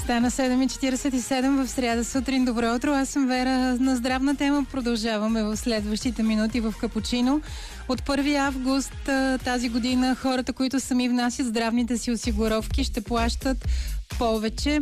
Стана 7:47 в сряда сутрин. Добро утро, аз съм Вера. На здравна тема продължаваме в следващите минути в Капучино. От 1 август тази година хората, които сами внасят здравните си осигуровки, ще плащат повече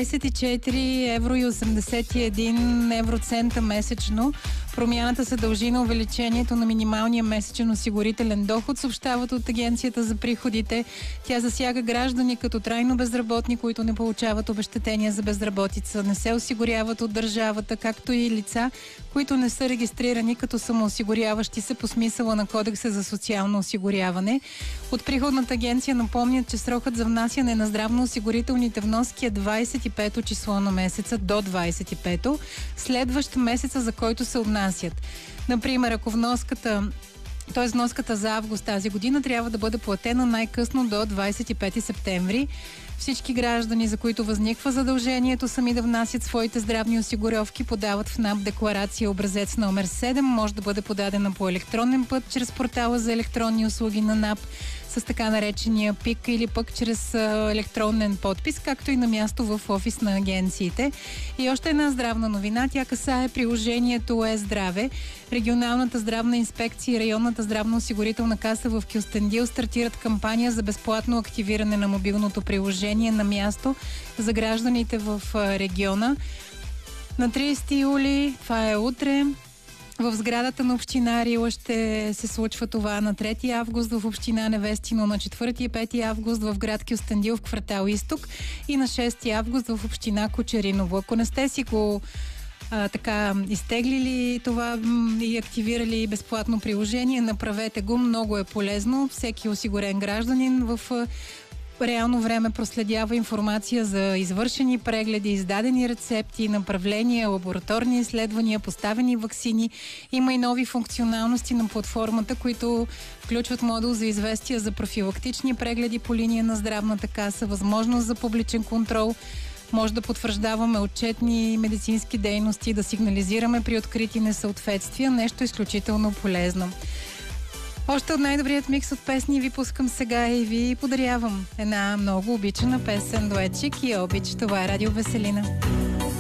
24,81 евроцента месечно. Промяната се дължи на увеличението на минималния месечен осигурителен доход, съобщават от Агенцията за приходите. Тя засяга граждани като трайно безработни, които не получават обезщетения за безработица, не се осигуряват от държавата, както и лица, които не са регистрирани като самоосигуряващи се по смисъла на Кодекса за социално осигуряване. От Приходната агенция напомнят, че срокът за внасяне на здравноосигурителните вноски е 25-то число на месеца до 25-то, следващ месеца, за който се отнасят. Например, ако вноската за август тази година трябва да бъде платена най-късно до 25 септември. Всички граждани, за които възниква задължението сами да внасят своите здравни осигуровки, подават в НАП декларация образец номер 7. Може да бъде подадена по електронен път чрез портала за електронни услуги на НАП с така наречения ПИК или пък чрез електронен подпис, както и на място в офис на агенциите. И още една здравна новина. Тя касае приложението Е-здраве. Регионалната здравна инспекция и районната здравноосигурителна каса в Кюстендил стартират кампания за безплатно активиране на мобилното приложение на място за гражданите в региона. На 30 юли, това е утре, в сградата на община Рила ще се случва това. На 3 август в община Невестино, на 4 и 5 август в град Кюстендил в квартал Изток и на 6 август в община Кочериново. Ако не сте си го изтеглили това и активирали безплатно приложение, направете го, много е полезно. Всеки осигурен гражданин в реално време проследява информация за извършени прегледи, издадени рецепти, направления, лабораторни изследвания, поставени ваксини. Има и нови функционалности на платформата, които включват модул за известия за профилактични прегледи по линия на здравната каса, възможност за публичен контрол. Може да потвърждаваме отчетни медицински дейности, да сигнализираме при открити несъответствия. Нещо изключително полезно. Още от най-добрият микс от песни ви пускам сега и ви подарявам една много обичана песен, дуетчик и обич. Това е Радио Веселина.